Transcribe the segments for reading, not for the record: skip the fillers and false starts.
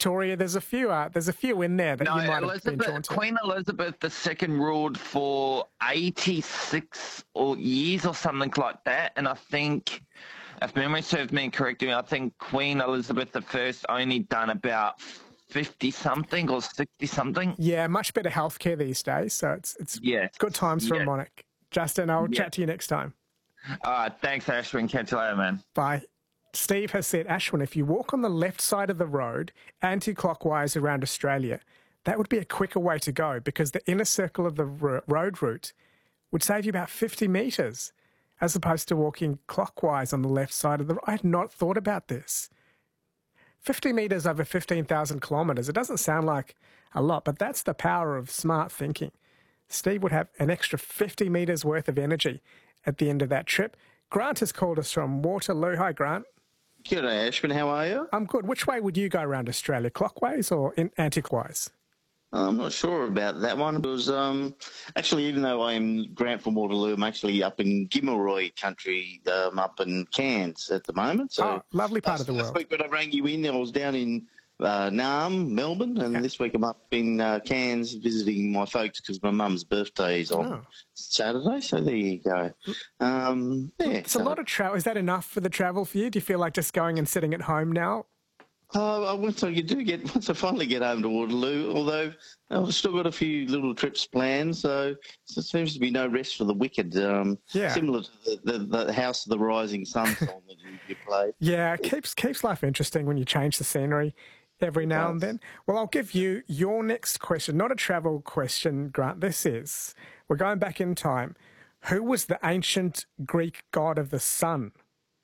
Victoria. There's a few in there that No, you might have been drawn to. Queen Elizabeth II ruled for 86 years or something like that, and I think, if memory serves me correctly, I think Queen Elizabeth I only done about 50-something or 60-something. Yeah, much better healthcare these days, so it's good times for a monarch. Justin, I'll chat to you next time. All right, thanks, Ashwin. Catch you later, man. Bye. Steve has said, Ashwin, if you walk on the left side of the road, anti-clockwise around Australia, that would be a quicker way to go because the inner circle of the road route would save you about 50 metres as opposed to walking clockwise on the left side of the road. I had not thought about this. 50 metres over 15,000 kilometres, it doesn't sound like a lot, but that's the power of smart thinking. Steve would have an extra 50 metres worth of energy at the end of that trip. Grant has called us from Waterloo. Hi, Grant. G'day, Ashwin. How are you? I'm good. Which way would you go around Australia, clockwise or anti-clockwise? I'm not sure about that one. It was actually, even though I'm Grant from Waterloo, I'm actually up in Gimelroy country, up in Cairns at the moment. So lovely part of the world. Last week when I rang you in, I was down in Naarm, Melbourne, and this week I'm up in Cairns visiting my folks because my mum's birthday is on Saturday. So there you go. It's a lot of travel. Is that enough for the travel for you? Do you feel like just going and sitting at home now? Once I finally get home to Waterloo, although I've still got a few little trips planned, so there seems to be no rest for the wicked. Similar to the House of the Rising Sun song that you played. Yeah, it keeps life interesting when you change the scenery every now and then. Well, I'll give you your next question, not a travel question, Grant. We're going back in time. Who was the ancient Greek god of the sun?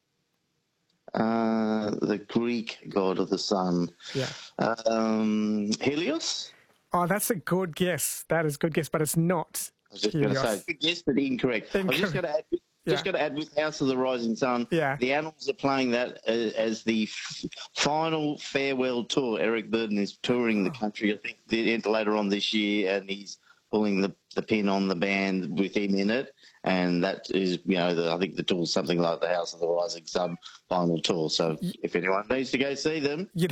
The Greek god of the sun. Yeah. Helios? Oh, that's a good guess. That is a good guess, but it's not. I was just going to say, good guess, but incorrect. I was just going to add with House of the Rising Sun. Yeah. The Animals are playing that as the final farewell tour. Eric Burden is touring the country, I think, later on this year, and he's pulling the pin on the band with him in it. And that is, I think the tour's something like the House of the Rising Sun final tour. So if anyone needs to go see them, you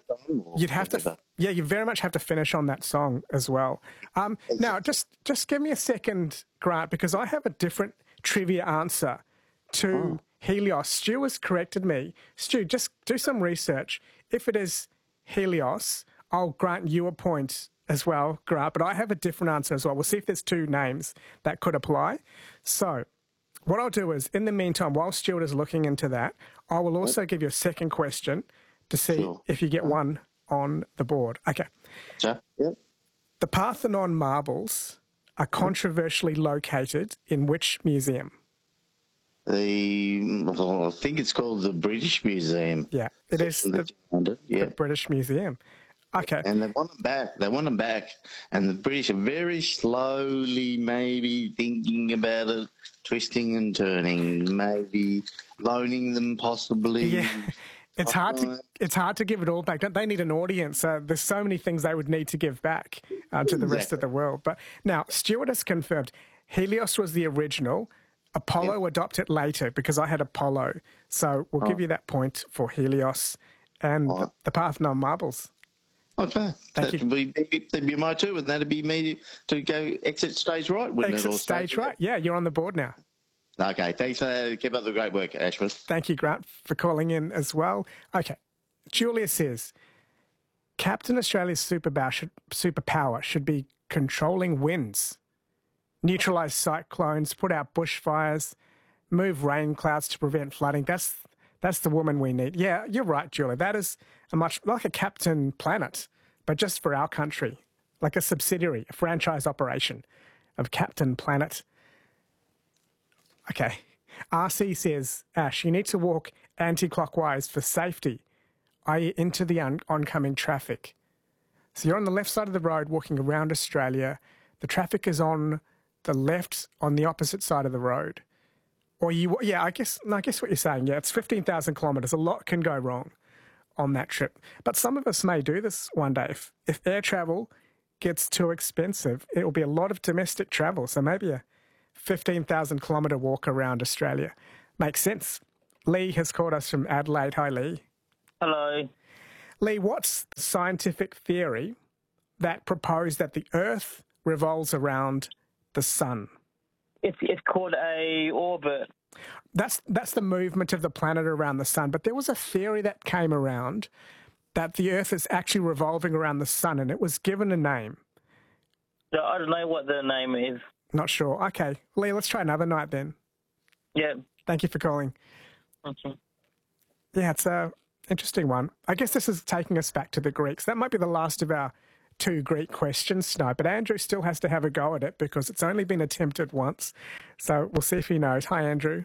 very much have to finish on that song as well. Now, just give me a second, Grant, because I have a different trivia answer to Helios. Stu has corrected me. Stu, just do some research. If it is Helios, I'll grant you a point as well, Grant, but I have a different answer as well. We'll see if there's two names that could apply. So what I'll do is, in the meantime, while Stuart is looking into that, I will also give you a second question to see if you get one on the board. Okay. Sure. Yep. The Parthenon marbles are controversially located in which museum? I think it's called the British Museum. Yeah, it is the British Museum. Okay. And they want them back. And the British are very slowly maybe thinking about it, twisting and turning, maybe loaning them possibly. Yeah. It's hard to give it all back. Don't they need an audience? There's so many things they would need to give back to the rest of the world. But now, Stuart has confirmed Helios was the original. Apollo adopted later because I had Apollo. So we'll give you that point for Helios and the Parthenon marbles. Okay. That'd be my two, and that'd be me to go exit stage right. Exit stage right. Yeah, you're on the board now. Okay, thanks. Keep up the great work, Ashworth. Thank you, Grant, for calling in as well. Okay, Julia says, Captain Australia's superpower should be controlling winds, neutralise cyclones, put out bushfires, move rain clouds to prevent flooding. That's the woman we need. Yeah, you're right, Julia. That is much like a Captain Planet, but just for our country, like a subsidiary, a franchise operation of Captain Planet. Okay. RC says, Ash, you need to walk anti-clockwise for safety, i.e. into the oncoming traffic. So you're on the left side of the road walking around Australia. The traffic is on the left on the opposite side of the road. Or I guess what you're saying, it's 15,000 kilometres. A lot can go wrong on that trip. But some of us may do this one day. If air travel gets too expensive, it will be a lot of domestic travel. So maybe a 15,000 kilometre walk around Australia makes sense. Lee has called us from Adelaide. Hi, Lee. Hello. Lee, what's the scientific theory that proposed that the Earth revolves around the sun? It's called a orbit. That's the movement of the planet around the sun. But there was a theory that came around that the Earth is actually revolving around the sun, and it was given a name. I don't know what the name is. Not sure. Okay. Lee, let's try another night then. Yeah. Thank you for calling. Okay. Yeah, it's a interesting one. I guess this is taking us back to the Greeks. That might be the last of our 2 Greek questions tonight, but Andrew still has to have a go at it because it's only been attempted once. So we'll see if he knows. Hi, Andrew.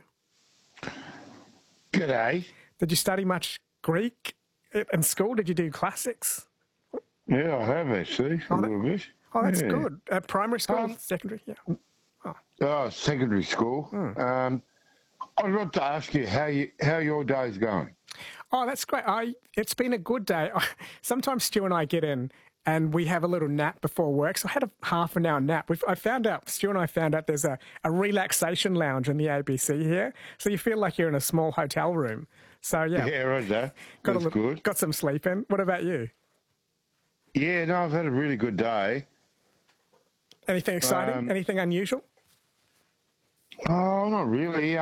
G'day. Did you study much Greek in school? Did you do classics? Yeah, I have actually, a little bit. Oh, that's Yeah. good. Primary school, secondary? Yeah. Oh, secondary school. I'd love to ask you how your day's going. Oh, that's great. It's been a good day. Sometimes Stu and I get in and we have a little nap before work. So I had a half an hour nap. Stu and I found out there's a relaxation lounge in the ABC here. So you feel like you're in a small hotel room. So, yeah. Yeah, right there. That's good. Got some sleep in. What about you? Yeah, no, I've had a really good day. Anything exciting? Anything unusual? Oh, not really.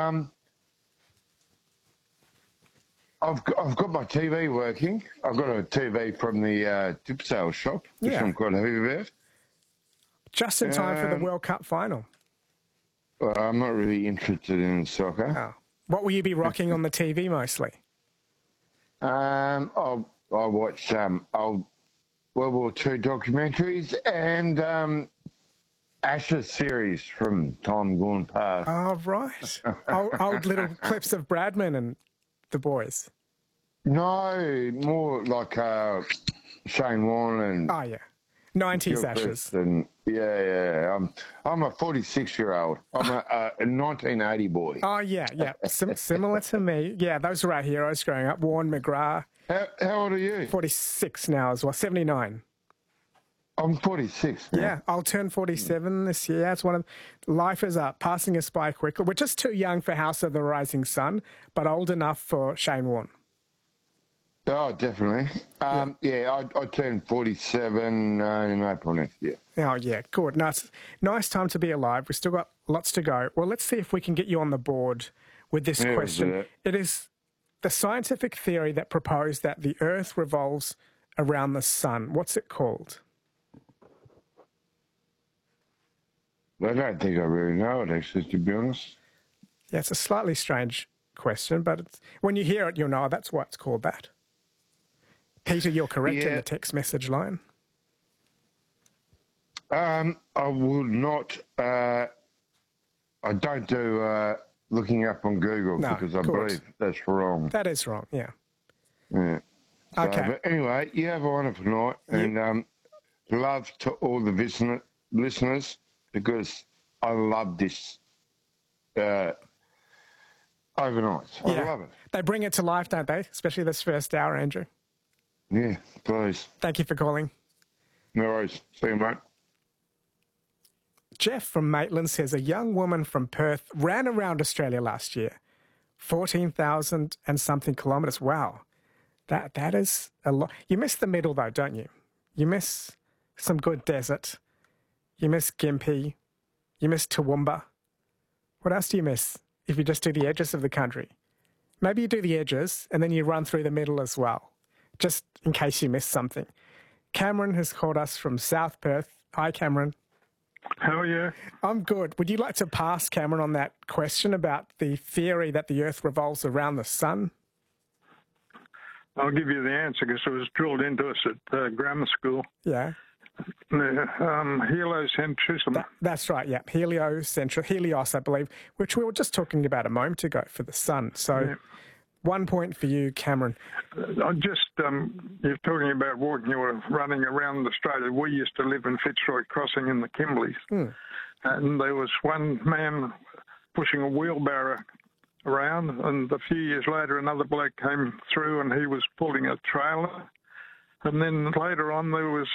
I've got my TV working. I've got a TV from the tip sale shop, which I'm quite happy about. Just in time for the World Cup final. Well, I'm not really interested in soccer. Oh. What will you be rocking on the TV mostly? I'll watch old World War II documentaries and Ashes series from time gone past. Oh, right. old little clips of Bradman and the boys. No, more like Shane Warne and... Oh, yeah. 90s Gilchrist Ashes. And, yeah. I'm a 46-year-old. I'm a 1980 boy. Oh, yeah. Similar to me. Yeah, those were our heroes growing up. Warren, McGrath. How old are you? 46 now as well. 79. I'm 46 now. Yeah, I'll turn 47 this year. It's life is passing us by quickly. We're just too young for House of the Rising Sun, but old enough for Shane Warne. Oh, definitely. I turned 47 in April next year. Oh, yeah, good. Nice time to be alive. We've still got lots to go. Well, let's see if we can get you on the board with this question. It is the scientific theory that proposed that the Earth revolves around the sun. What's it called? I don't think I really know it, actually, to be honest. Yeah, it's a slightly strange question, but when you hear it, you'll know that's why it's called that. Peter, you're correct in the text message line. I will not. I don't do looking up on Google because I believe that's wrong. That is wrong, yeah. Yeah. So, Okay. But anyway, you have a wonderful night, and love to all the listeners because I love this overnight. I love it. They bring it to life, don't they? Especially this first hour, Andrew. Yeah, please. Thank you for calling. No worries. See you, mate. Jeff from Maitland says a young woman from Perth ran around Australia last year, 14,000 and something kilometres. Wow, that is a lot. You miss the middle though, don't you? You miss some good desert. You miss Gympie. You miss Toowoomba. What else do you miss if you just do the edges of the country? Maybe you do the edges and then you run through the middle as well, just in case you miss something. Cameron has called us from South Perth. Hi, Cameron. How are you? I'm good. Would you like to pass Cameron on that question about the theory that the Earth revolves around the sun? I'll give you the answer because it was drilled into us at grammar school. Yeah. Heliocentrism. That's right, yeah. Helios, I believe, which we were just talking about a moment ago for the sun. So 1 point for you, Cameron. I just, you're talking about walking, you were running around Australia. We used to live in Fitzroy Crossing in the Kimberleys. And there was one man pushing a wheelbarrow around, and a few years later another bloke came through and he was pulling a trailer. And then later on there was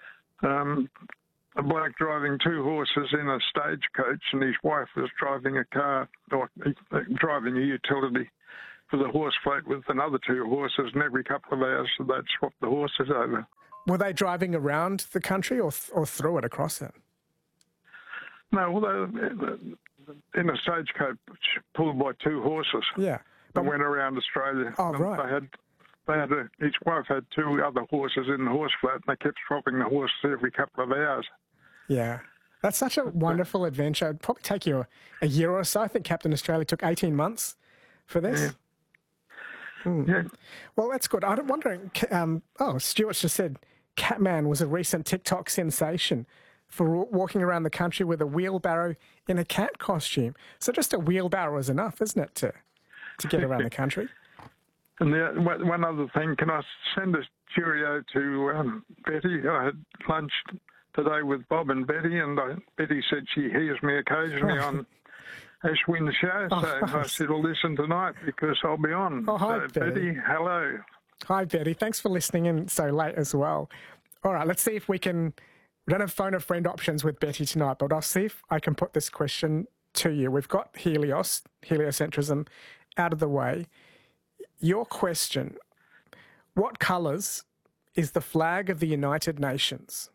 a bloke driving 2 horses in a stagecoach, and his wife was driving a car, or driving a utility for the horse float with another two horses, and every couple of hours they'd swap the horses over. Were they driving around the country or through it, across it? No, well, in a stagecoach pulled by two horses. Yeah. That went around Australia. Oh, right. Each wife had two other horses in the horse float, and they kept swapping the horses every couple of hours. Yeah. That's such a wonderful adventure. It'd probably take you a year or so. I think Captain Australia took 18 months for this. Yeah. Yeah. Well, that's good. I'm wondering, Stuart just said Catman was a recent TikTok sensation for walking around the country with a wheelbarrow in a cat costume. So just a wheelbarrow is enough, isn't it, to get around the country? And one other thing, can I send a cheerio to Betty? I had lunch today with Bob and Betty, and Betty said she hears me occasionally on Ashwin's show, so nice. I said, "Well, listen tonight because I'll be on." Oh, hi, so, Betty. Hello. Hi, Betty. Thanks for listening in so late as well. All right, let's see if we can... We don't have phone a friend options with Betty tonight, but I'll see if I can put this question to you. We've got heliocentrism out of the way. Your question, what colours is the flag of the United Nations?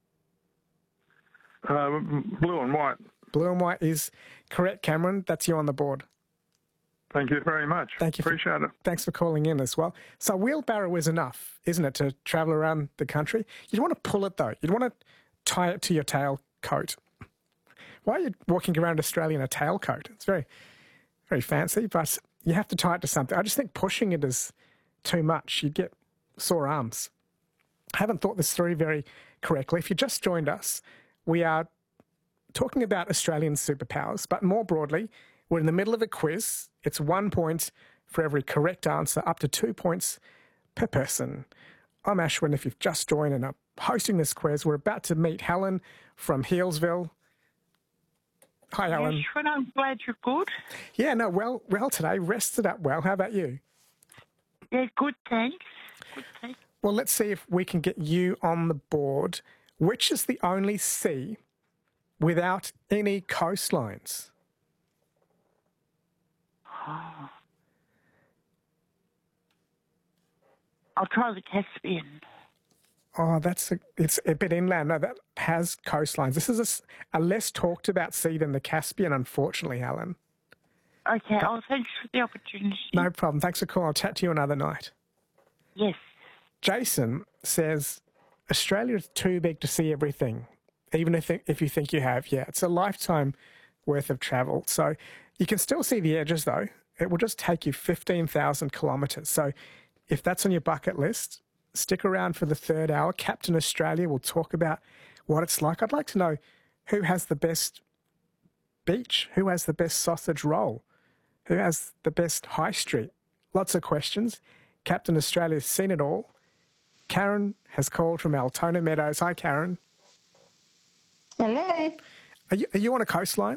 Blue and white. Blue and white is correct, Cameron. That's you on the board. Thank you very much. Thank you. Appreciate it. Thanks for calling in as well. So a wheelbarrow is enough, isn't it, to travel around the country? You'd want to pull it, though. You'd want to tie it to your tailcoat. Why are you walking around Australia in a tailcoat? It's very, very fancy, but you have to tie it to something. I just think pushing it is too much. You'd get sore arms. I haven't thought this through very correctly. If you just joined us, we are talking about Australian superpowers, but more broadly, we're in the middle of a quiz. It's 1 point for every correct answer, up to 2 points per person. I'm Ashwin. If you've just joined and are hosting this quiz, we're about to meet Helen from Healesville. Hi, Helen. Ashwin, I'm glad you're good. Yeah, no, well today. Rested up well. How about you? Yeah, good, thanks. Good, thanks. Well, let's see if we can get you on the board. Which is the only sea without any coastlines? Oh. I'll try the Caspian. Oh, it's a bit inland. No, that has coastlines. This is a less talked about sea than the Caspian, unfortunately, Helen. Okay, thanks for the opportunity. No problem. Thanks for calling. I'll chat to you another night. Yes. Jason says, Australia is too big to see everything, even if you think you have. Yeah, it's a lifetime worth of travel. So you can still see the edges, though. It will just take you 15,000 kilometres. So if that's on your bucket list, stick around for the third hour. Captain Australia will talk about what it's like. I'd like to know who has the best beach, who has the best sausage roll, who has the best high street. Lots of questions. Captain Australia's seen it all. Karen has called from Altona Meadows. Hi, Karen. Hello. Are you on a coastline?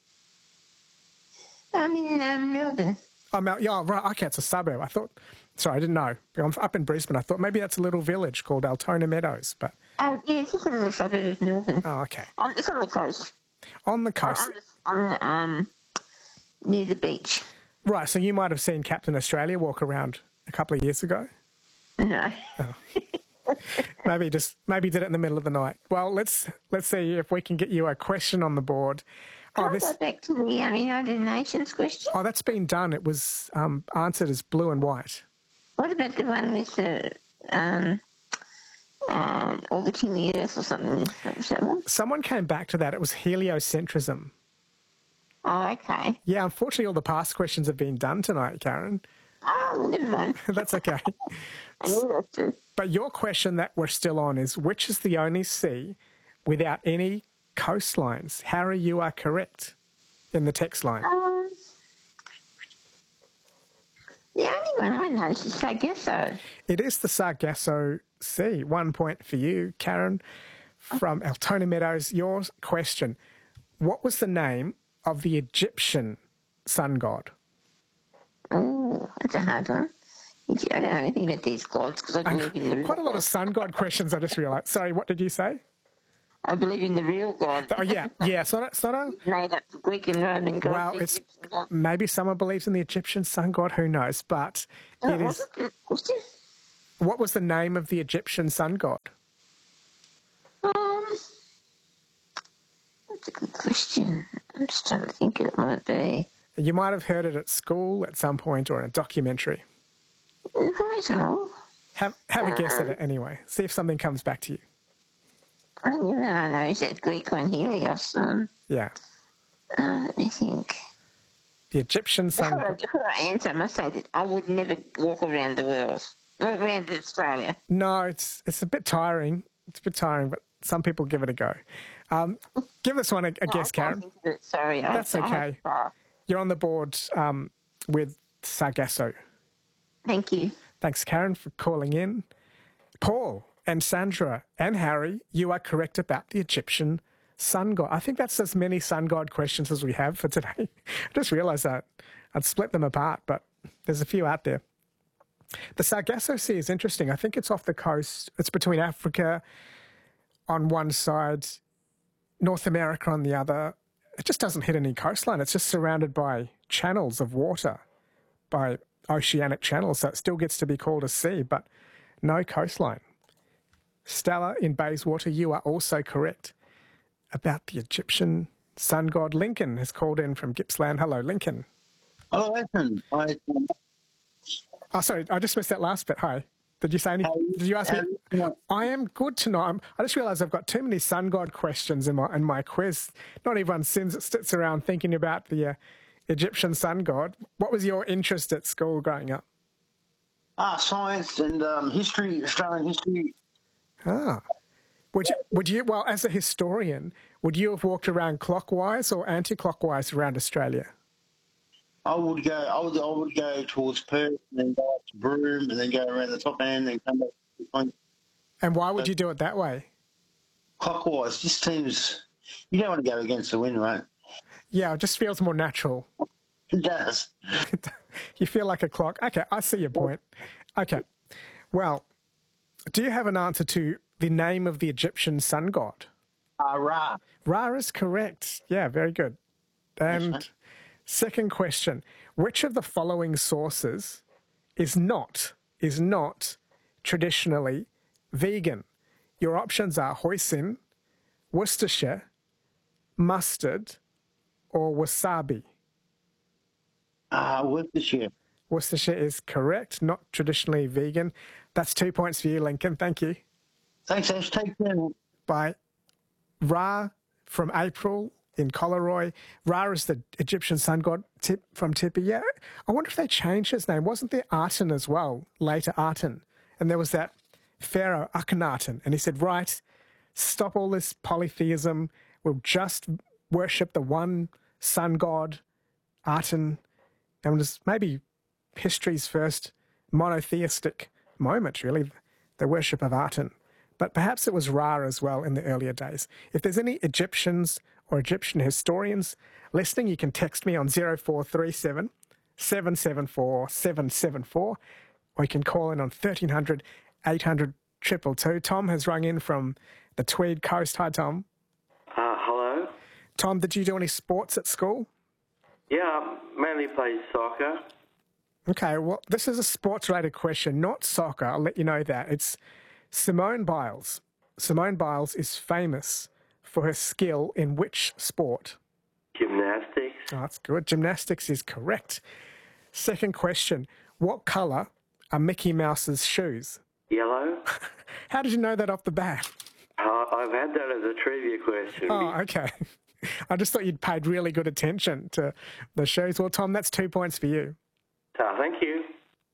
I'm in Melbourne. Oh, yeah, right. Okay, it's a suburb. I didn't know. I'm up in Brisbane. I thought maybe that's a little village called Altona Meadows, but... Yeah, it's just a little suburb of Melbourne. Oh, okay. It's on the coast. On the coast? Near the beach. Right, so you might have seen Captain Australia walk around a couple of years ago? No. Oh. Maybe did it in the middle of the night. Well, let's see if we can get you a question on the board. Can I go back to the United Nations question? Oh, that's been done. It was answered as blue and white. What about the one with the orbiting the Earth or something? Someone came back to that. It was heliocentrism. Oh, okay. Yeah, unfortunately, all the past questions have been done tonight, Karen. Oh, never mind. That's okay. I knew that too. But your question that we're still on is, which is the only sea without any coastlines? Harry, you are correct in the text line. The only one I know is the Sargasso. It is the Sargasso Sea. 1 point for you, Karen, from Altona Meadows. Your question, what was the name of the Egyptian sun god? Oh, that's a hard one. I don't know anything about these gods because I don't live in them. Quite a lot of sun god questions, I just realised. Sorry, what did you say? I believe in the real God. Oh, yeah. It's not a... Made up Greek and Roman God. Well, it's maybe someone believes in the Egyptian sun god, who knows, but it is... What was the name of the Egyptian sun god? That's a good question. I'm just trying to think it might be. You might have heard it at school at some point or in a documentary. I don't know. Have a guess at it anyway. See if something comes back to you. I don't know. Is that Greek one, Helios? Yeah. Let me think. The Egyptian sun god. Before I answer, I must say that I would never walk around the world. Not around Australia. No, it's a bit tiring. It's a bit tiring, but some people give it a go. Give this one a guess, Karen. Sorry. That's okay. You're on the board with Sargasso. Thank you. Thanks, Karen, for calling in. Paul and Sandra and Harry, you are correct about the Egyptian sun god. I think that's as many sun god questions as we have for today. I just realised that. I'd split them apart, but there's a few out there. The Sargasso Sea is interesting. I think it's off the coast. It's between Africa on one side, North America on the other. It just doesn't hit any coastline. It's just surrounded by channels of water, by oceanic channels. So it still gets to be called a sea, but no coastline. Stella in Bayswater, you are also correct about the Egyptian sun god. Lincoln has called in from Gippsland. Hello, Lincoln. Hello, Ethan. Oh, sorry, I just missed that last bit. Hi. Did you say anything? Did you ask me? I am good tonight. I just realised I've got too many sun god questions in my quiz. Not everyone sits around thinking about the Egyptian sun god. What was your interest at school growing up? Science and history, Australian history. Would you, well, as a historian, would you have walked around clockwise or anti-clockwise around Australia? I would go towards Perth and then go up to Broome and then go around the top end and come back. And why would you do it that way? Clockwise. Just seems, you don't want to go against the wind, right? Yeah, it just feels more natural. It does. You feel like a clock. Okay, I see your point. Okay. Well, do you have an answer to the name of the Egyptian sun god? Ra. Ra is correct. Yeah, very good. And second question, which of the following sources is not traditionally vegan? Your options are hoisin, Worcestershire, mustard, or wasabi. Worcestershire. Worcestershire is correct, not traditionally vegan. That's 2 points for you, Lincoln. Thank you. Thanks, Ash. Take care. By Ra from April in Coleroy. Ra is the Egyptian sun god from Tippy. Yeah, I wonder if they changed his name. Wasn't there Aten as well, later Aten? And there was that pharaoh, Akhenaten. And he said, right, stop all this polytheism. We'll just worship the one sun god, Aten. And just maybe history's first monotheistic moment, really, the worship of Aten. But perhaps it was Ra as well in the earlier days. If there's any Egyptians or Egyptian historians listening, you can text me on 0437 774 774, or you can call in on 1300 800 222. Tom has rung in from the Tweed Coast. Hi, Tom. Hello. Tom, did you do any sports at school? Yeah, I mainly played soccer. Okay, well, this is a sports-related question, not soccer. I'll let you know that. It's Simone Biles. Simone Biles is famous for her skill in which sport? Gymnastics. Oh, that's good. Gymnastics is correct. Second question, what colour are Mickey Mouse's shoes? Yellow. How did you know that off the bat? I've had that as a trivia question. Oh, okay. I just thought you'd paid really good attention to the shoes. Well, Tom, that's 2 points for you. Thank you.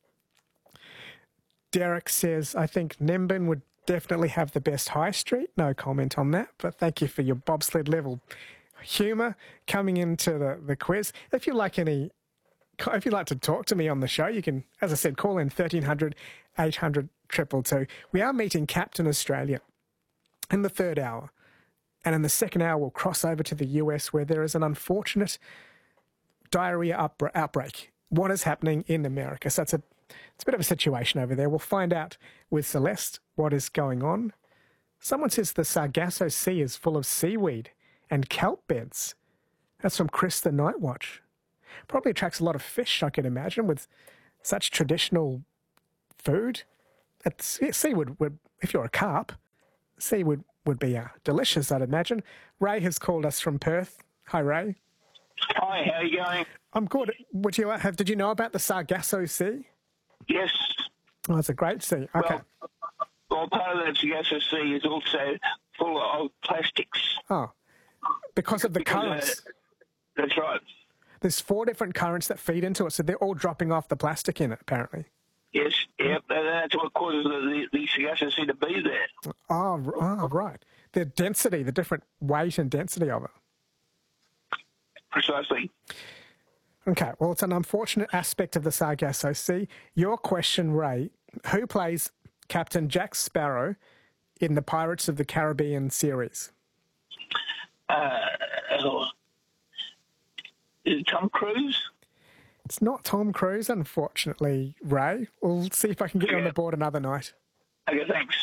Derek says, I think Nimbin would definitely have the best high street. No comment on that, but thank you for your bobsled level humour coming into the quiz. If you'd like to talk to me on the show, you can, as I said, call in 1300 800 222. We are meeting Captain Australia in the third hour. And in the second hour, we'll cross over to the US, where there is an unfortunate diarrhea outbreak. What is happening in America? So it's a bit of a situation over there. We'll find out with Celeste what is going on. Someone says the Sargasso Sea is full of seaweed and kelp beds. That's from Chris the Night Watch. Probably attracts a lot of fish, I can imagine, with such traditional food. Sea would, if you're a carp, sea would be delicious, I'd imagine. Ray has called us from Perth. Hi, Ray. Hi, how are you going? I'm good. Did you know about the Sargasso Sea? Yes. Oh, it's a great sea. Okay. Well, part of that Sargasso Sea is also full of plastics. Oh, because of the currents. That's right. There's 4 different currents that feed into it, so they're all dropping off the plastic in it, apparently. Yes, yep, and that's what causes the Sargasso Sea to be there. Oh, right. The density, the different weight and density of it. Precisely. Okay, well, it's an unfortunate aspect of the Sargasso Sea. Your question, Ray, who plays Captain Jack Sparrow in the Pirates of the Caribbean series? Is it Tom Cruise? It's not Tom Cruise, unfortunately, Ray. We'll see if I can get you on the board another night. Okay, thanks.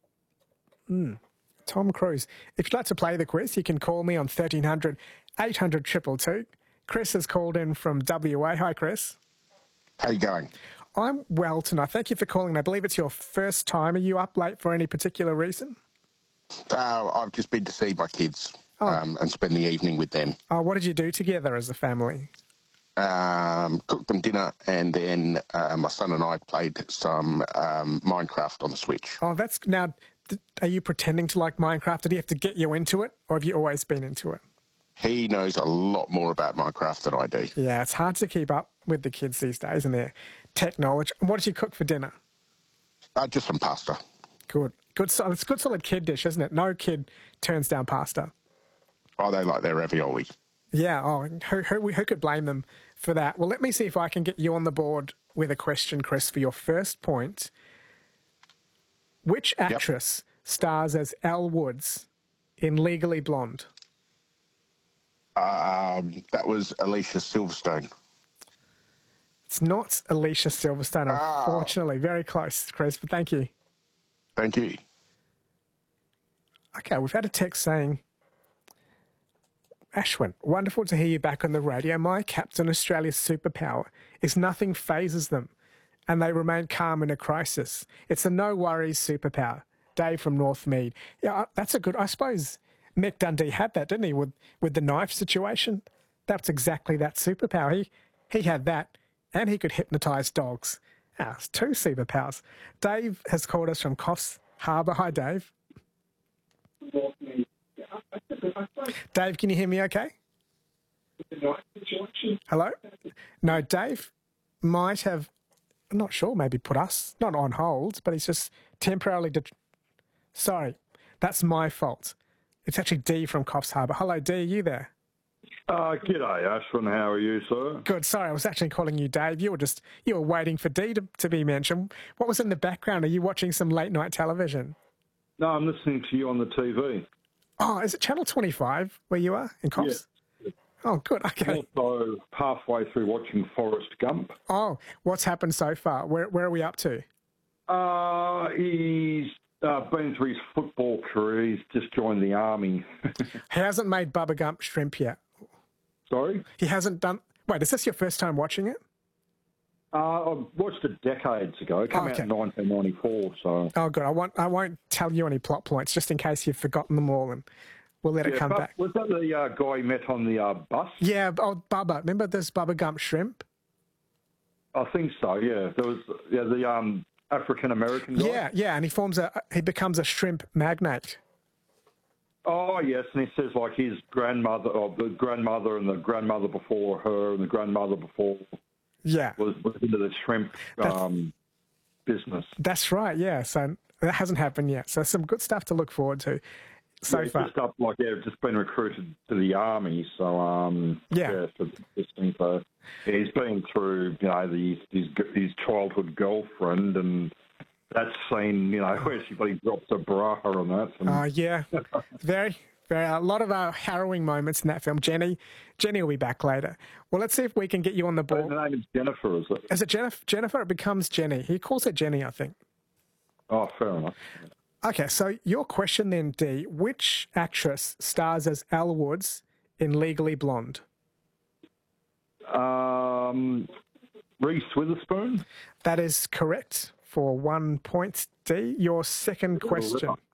Tom Cruise. If you'd like to play the quiz, you can call me on 1300 800 222. Chris has called in from WA. Hi, Chris. How you going? I'm well tonight. Thank you for calling. I believe it's your first time. Are you up late for any particular reason? I've just been to see my kids and spend the evening with them. Oh, what did you do together as a family? Cooked them dinner, and then my son and I played some Minecraft on the Switch. Oh, that's now. Are you pretending to like Minecraft? Did he have to get you into it, or have you always been into it? He knows a lot more about Minecraft than I do. Yeah, it's hard to keep up with the kids these days and their tech knowledge. What did you cook for dinner? Just some pasta. Good. It's a good solid kid dish, isn't it? No kid turns down pasta. Oh, they like their ravioli. Yeah. Oh, who could blame them for that? Well, let me see if I can get you on the board with a question, Chris, for your first point. Which actress stars as Elle Woods in Legally Blonde? That was Alicia Silverstone. It's not Alicia Silverstone, unfortunately. Very close, Chris, but thank you. Thank you. Okay, we've had a text saying, Ashwin, wonderful to hear you back on the radio. My Captain Australia's superpower is nothing phases them and they remain calm in a crisis. It's a no worries superpower. Dave from Northmead. Yeah, that's a good, I suppose Mick Dundee had that, didn't he, with the knife situation? That's exactly that superpower. He had that, and he could hypnotise dogs. It's 2 superpowers. Dave has called us from Coffs Harbour. Hi, Dave. Dave, can you hear me okay? Hello? No, Dave might have, I'm not sure, maybe put us, not on hold, but he's just temporarily... Sorry, that's my fault. It's actually Dee from Coffs Harbour. Hello, Dee, are you there? G'day, Ashwin. How are you, sir? Good. Sorry, I was actually calling you Dave. You were waiting for Dee to be mentioned. What was in the background? Are you watching some late night television? No, I'm listening to you on the TV. Oh, is it Channel 25 where you are in Coffs? Yeah. Oh, good. Okay. Also, halfway through watching Forrest Gump. Oh, what's happened so far? Where are we up to? He's been through his football career. He's just joined the army. He hasn't made Bubba Gump shrimp yet. Sorry? He hasn't done... Wait, is this your first time watching it? I watched it decades ago. It came out in 1994, so... Oh, good. I won't tell you any plot points, just in case you've forgotten them all, and we'll let it come back. Was that the guy you met on the bus? Yeah, Bubba. Remember this Bubba Gump shrimp? I think so, yeah. There was the African-American guy. Yeah, and he becomes a shrimp magnate. Oh, yes, and he says, like, his grandmother, or the grandmother and the grandmother before her and the grandmother before was into the shrimp business. That's right, yeah. So that hasn't happened yet. So some good stuff to look forward to so far. Just been recruited to the army, so, so he's been through, his childhood girlfriend, and that scene, where she drops a bra on that. Oh, yeah. Very, a lot of harrowing moments in that film. Jenny will be back later. Well, let's see if we can get you on the board. Her name is Jennifer, is it? Is it Jennifer? Jennifer, it becomes Jenny. He calls her Jenny, I think. Oh, fair enough. Okay, so your question then, D. Which actress stars as Elle Woods in Legally Blonde? Reese Witherspoon. That is correct for 1 point, D. Your second question.